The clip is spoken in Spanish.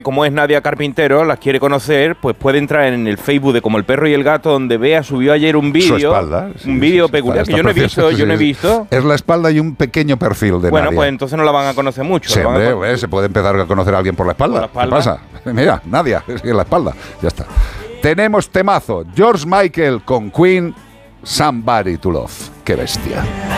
Como es Nadia Carpintero, las quiere conocer, pues puede entrar en el Facebook de Como el Perro y el Gato, donde Bea subió ayer un vídeo. Su espalda. Un vídeo peculiar que yo no he visto, Es la espalda y un pequeño perfil de Bueno, Nadia. pues entonces no la van a conocer mucho. Sí, hombre, se puede empezar a conocer a alguien por la espalda. ¿Qué pasa? Mira, Nadia, es en la espalda. Ya está. Tenemos temazo. George Michael con Queen, Somebody to Love. Qué bestia.